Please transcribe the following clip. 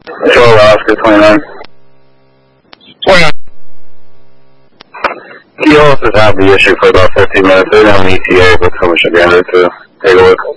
Control Oscar 29. 29. TLS has had the issue for about 15 minutes. They don't have an ETA, but someone should be able to take a look.